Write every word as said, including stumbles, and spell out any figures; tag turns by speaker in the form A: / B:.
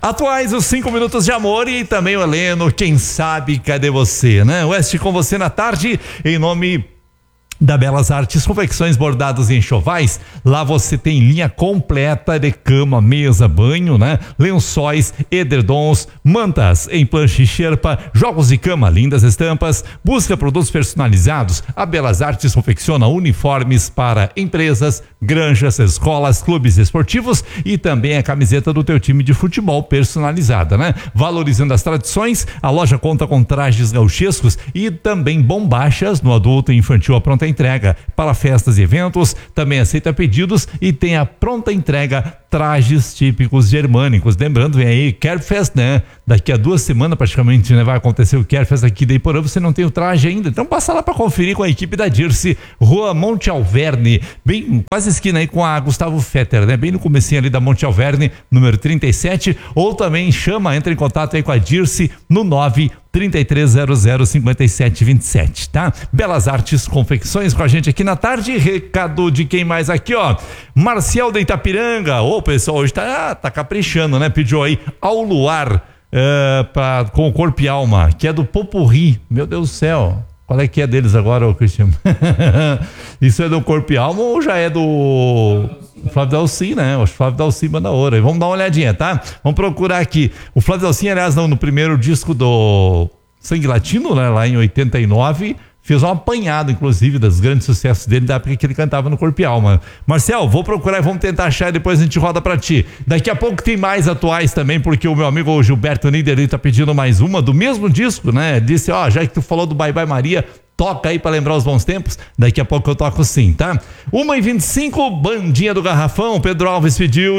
A: Atuais os cinco minutos de amor e também o Heleno, quem sabe, cadê você, né? Oeste com você na tarde, em nome da Belas Artes, confecções, bordados e enxovais. Lá você tem linha completa de cama, mesa, banho, né? Lençóis, edredons, mantas em plancha e xerpa, jogos de cama, lindas estampas. Busca produtos personalizados. A Belas Artes confecciona uniformes para empresas, granjas, escolas, clubes esportivos e também a camiseta do teu time de futebol personalizada, né? Valorizando as tradições, a loja conta com trajes gauchescos e também bombachas no adulto e infantil à pronta entrega para festas e eventos, também aceita pedidos e tem a pronta entrega trajes típicos germânicos. Lembrando, vem aí Kerfest, né? Daqui a duas semanas praticamente, né, vai acontecer o Kerfest aqui de Iporã, você não tem o traje ainda, então passa lá para conferir com a equipe da Dirce, Rua Monte Alverne, bem quase esquina aí com a Gustavo Fetter, né? Bem no comecinho ali da Monte Alverne, número trinta e sete, ou também chama, entra em contato aí com a Dirce no nove trinta e três zero zero cinquenta e sete vinte e sete, tá? Belas Artes Confecções com a gente aqui na tarde. Recado de quem mais aqui, ó? Marcial de Itapiranga. Ô, pessoal, hoje tá, tá caprichando, né? Pediu aí Ao Luar, uh, pra, com o Corpo e Alma, que é do Popurri. Meu Deus do céu. Qual é que é deles agora, ô Cristiano? Isso é do Corpo e Alma ou já é do Flávio Dalcin, né? O Flávio Dalcin manda ouro. Vamos dar uma olhadinha, tá? Vamos procurar aqui. O Flávio Dalcin, aliás, no primeiro disco do Sangue Latino, né? Lá em oitenta e nove, fez um apanhado, inclusive, dos grandes sucessos dele, da época que ele cantava no Corpo e Alma. Marcel, vou procurar e vamos tentar achar e depois a gente roda pra ti. Daqui a pouco tem mais atuais também, porque o meu amigo Gilberto Nieder tá pedindo mais uma do mesmo disco, né? Disse, ó, já que tu falou do Bye Bye Maria, toca aí pra lembrar os bons tempos. Daqui a pouco eu toco sim, tá? uma e vinte e cinco, Bandinha do Garrafão, Pedro Alves pediu.